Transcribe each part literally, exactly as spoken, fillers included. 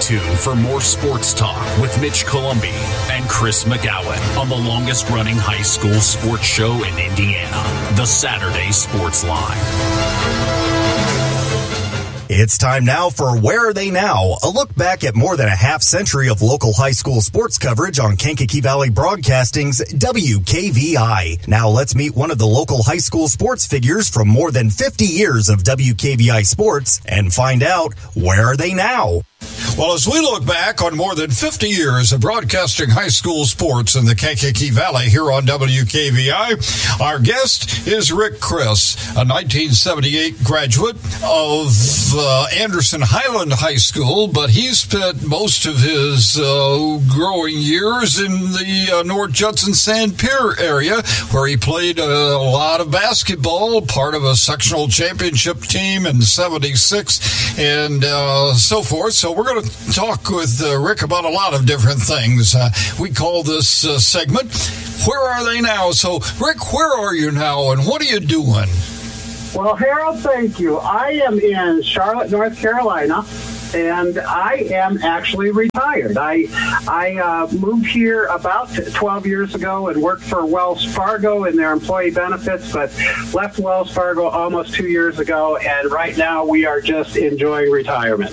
tuned for more sports talk with Mitch Columbi and Chris McGowan on the longest-running high school sports show in Indiana, the Saturday Sports Line. It's time now for Where Are They Now? A look back at more than a half century of local high school sports coverage on Kankakee Valley Broadcasting's W K V I. Now let's meet one of the local high school sports figures from more than fifty years of W K V I sports and find out where are they now? Well, as we look back on more than fifty years of broadcasting high school sports in the Kankakee Valley here on W K V I, our guest is Rick Chris, a nineteen seventy-eight graduate of uh, Anderson Highland High School, but he spent most of his uh, growing years in the uh, North Judson Sand Pier area, where he played a lot of basketball, part of a sectional championship team in seventy-six, and uh, so forth. So we're going to talk with uh, Rick about a lot of different things. Uh, we call this uh, segment, Where Are They Now? So, Rick, where are you now, and what are you doing? Well, Harold, thank you. I am in Charlotte, North Carolina, and I am actually retired. I I uh, moved here about twelve years ago and worked for Wells Fargo in their employee benefits, but left Wells Fargo almost two years ago, and right now we are just enjoying retirement.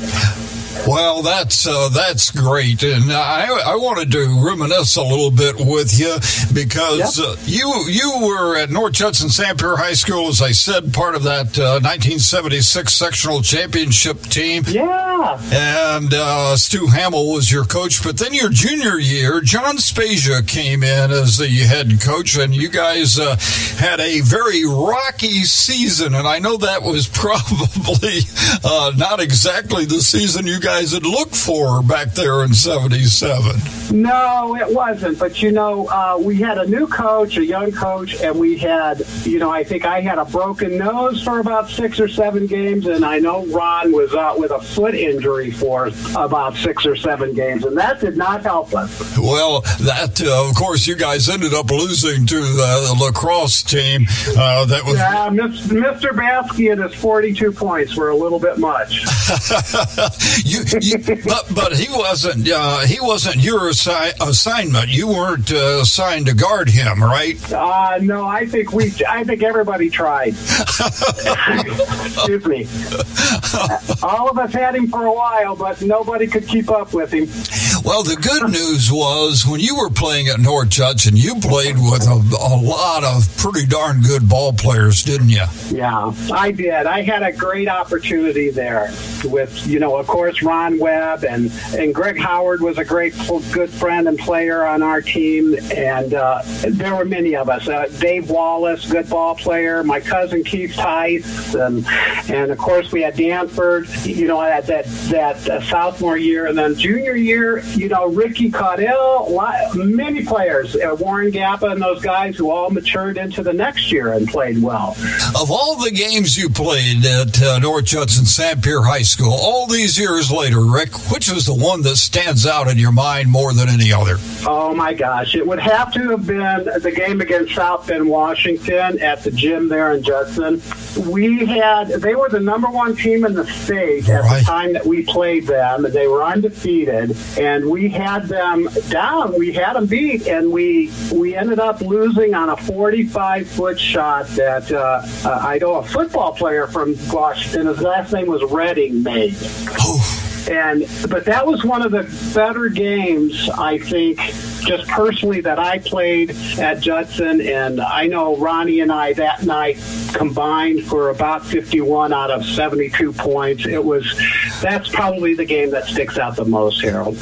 Well, that's uh, that's great, and I I wanted to reminisce a little bit with you because yep. uh, you you were at North Judson Sand Pier High School, as I said, part of that uh, nineteen seventy-six sectional championship team. Yeah, and uh, Stu Hamill was your coach. But then your junior year, John Spezia came in as the head coach, and you guys uh, had a very rocky season. And I know that was probably uh, not exactly the season you guys guys had looked for back there in seventy-seven. No, it wasn't. But, you know, uh, we had a new coach, a young coach, and we had, you know, I think I had a broken nose for about six or seven games, and I know Ron was out with a foot injury for about six or seven games, and that did not help us. Well, that, uh, of course, you guys ended up losing to the lacrosse team. Uh, that was Yeah, Mister Baskey and his forty-two points were a little bit much. you, you, but, but he wasn't, uh, he wasn't your assi- assignment. You weren't uh, assigned to guard him, right? Uh, no, I think we, I think everybody tried. Excuse me. All of us had him for a while, but nobody could keep up with him. Well, the good news was when you were playing at North Judson, you played with a, a lot of pretty darn good ball players, didn't you? Yeah, I did. I had a great opportunity there with, you know, of course, Ron Webb, and, and Greg Howard was a great, good friend and player on our team, and uh, there were many of us. Uh, Dave Wallace, good ball player, my cousin Keith Tice, and, and of course, we had Danford, you know, at that, that uh, sophomore year, and then junior year, you know, Ricky Caudell, many players, uh, Warren Gappa and those guys who all matured into the next year and played well. Of all the games you played at uh, North Judson Sand Pier High School, all these years later, Rick, which is the one that stands out in your mind more than any other? Oh, my gosh. It would have to have been the game against South Bend, Washington at the gym there in Judson. We had, they were the number one team in the state at right. the time that we played them. They were undefeated, and we had them down. We had them beat, and we we ended up losing on a forty-five foot shot that uh, uh, I know a football player from Washington, his last name was Redding, made. Oh. And but that was one of the better games, I think, just personally, that I played at Judson. And I know Ronnie and I that night combined for about fifty-one out of seventy-two points. It was that's probably the game that sticks out the most, Harold.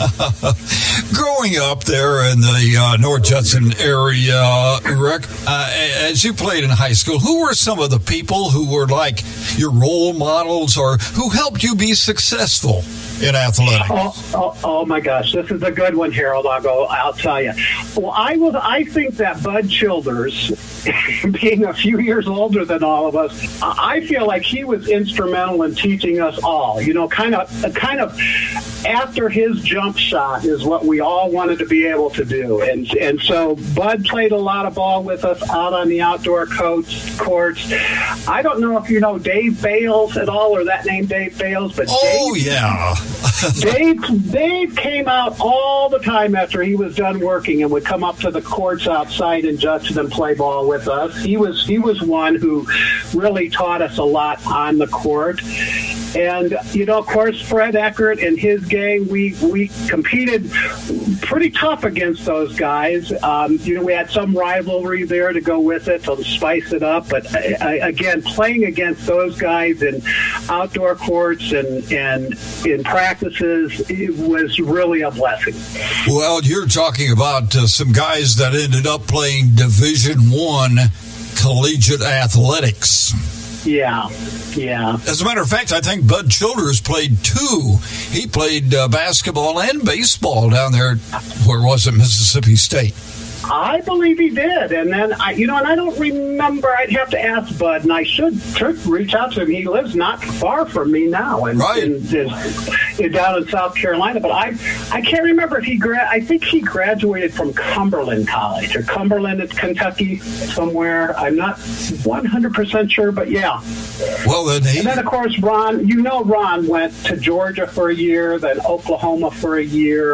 Growing up there in the uh, North Judson area, Rick, uh, as you played in high school, who were some of the people who were like your role models or who helped you be successful in athletics? Oh, oh, oh my gosh, this is a good one, Harold. I'll go. I'll tell you. Well, I was. I think that Bud Childers, being a few years older than all of us, I feel like he was instrumental in teaching us all. You know, kind of, kind of after his jump shot is what we all wanted to be able to do. And and so Bud played a lot of ball with us out on the outdoor courts. courts. I don't know if you know Dave Bales at all, or that name Dave Bales, but oh, Dave, yeah. Dave, Dave came out all the time after he was done working and would come up to the courts outside in Judson and play ball with us. He was he was one who really taught us a lot on the court. And, you know, of course, Fred Eckert and his gang, we, we competed pretty tough against those guys. Um, you know, we had some rivalry there to go with it, to spice it up. But, I, again, playing against those guys in outdoor courts and, and in practices, it was really a blessing. Well, you're talking about uh, some guys that ended up playing Division One collegiate athletics. Yeah, yeah. As a matter of fact, I think Bud Childers played two. He played uh, basketball and baseball down there, where was it, Mississippi State? I believe he did. And then, I, you know, and I don't remember. I'd have to ask Bud, and I should, should reach out to him. He lives not far from me now, and right. in, in, in, down in South Carolina. But I I can't remember if he gra- I think he graduated from Cumberland College or Cumberland at Kentucky somewhere. I'm not one hundred percent sure, but yeah. Well, then he... And then, of course, Ron, you know Ron went to Georgia for a year, then Oklahoma for a year.